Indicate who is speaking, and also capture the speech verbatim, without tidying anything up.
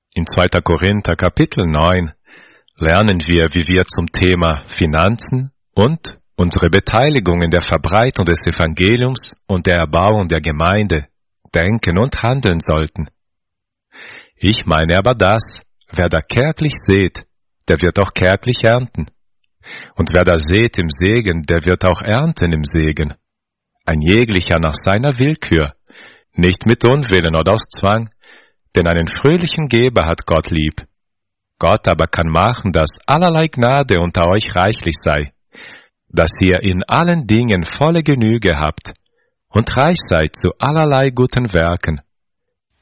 Speaker 1: In zweiter Korinther Kapitel neun lernen wir, wie wir zum Thema Finanzen und unsere Beteiligung in der Verbreitung des Evangeliums und der Erbauung der Gemeinde denken und handeln sollten. Ich meine aber das, wer da kärglich sät, der wird auch kärglich ernten. Und wer da sät im Segen, der wird auch ernten im Segen. Ein jeglicher nach seiner Willkür, nicht mit Unwillen oder aus Zwang, denn einen fröhlichen Geber hat Gott lieb. Gott aber kann machen, dass allerlei Gnade unter euch reichlich sei, dass ihr in allen Dingen volle Genüge habt und reich seid zu allerlei guten Werken,